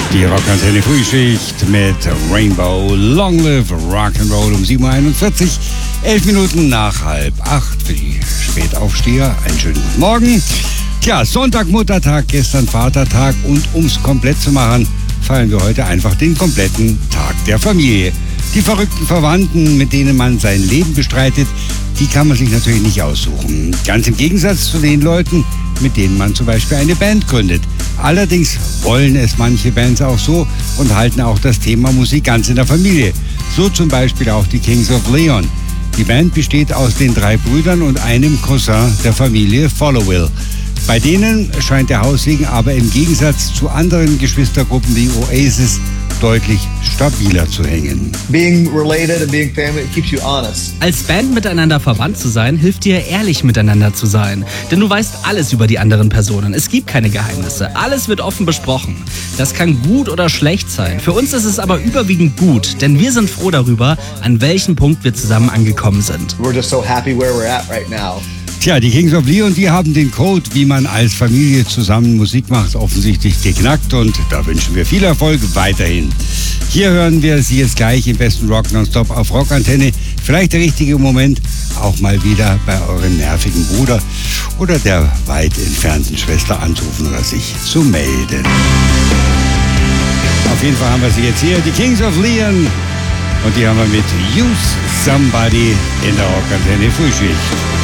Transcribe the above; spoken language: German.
Die Rockantenne Frühschicht mit Rainbow Long Live Rock'n'Roll um 7.41 Uhr. 11 Minuten nach 7:30 für die Spätaufsteher. Einen schönen guten Morgen. Tja, Sonntag, Muttertag, gestern Vatertag und um's komplett zu machen, feiern wir heute einfach den kompletten Tag der Familie. Die verrückten Verwandten, mit denen man sein Leben bestreitet, die kann man sich natürlich nicht aussuchen. Ganz im Gegensatz zu den Leuten, mit denen man zum Beispiel eine Band gründet. Allerdings wollen es manche Bands auch so und halten auch das Thema Musik ganz in der Familie. So zum Beispiel auch die Kings of Leon. Die Band besteht aus den 3 Brüdern und einem Cousin der Familie, Followill. Bei denen scheint der Haussegen aber im Gegensatz zu anderen Geschwistergruppen wie Oasis deutlich stabiler zu hängen. Being related and being family, it keeps you honest. Als Band miteinander verwandt zu sein, hilft dir, ehrlich miteinander zu sein. Denn du weißt alles über die anderen Personen. Es gibt keine Geheimnisse. Alles wird offen besprochen. Das kann gut oder schlecht sein. Für uns ist es aber überwiegend gut, denn wir sind froh darüber, an welchem Punkt wir zusammen angekommen sind. We're just so happy where we're at right now. Tja, die Kings of Leon, die haben den Code, wie man als Familie zusammen Musik macht, offensichtlich geknackt und da wünschen wir viel Erfolg weiterhin. Hier hören wir Sie jetzt gleich im besten Rock Nonstop auf Rockantenne. Vielleicht der richtige Moment, auch mal wieder bei eurem nervigen Bruder oder der weit entfernten Schwester anzurufen oder sich zu melden. Auf jeden Fall haben wir sie jetzt hier, die Kings of Leon. Und die haben wir mit Use Somebody in der Rockantenne Frühschicht.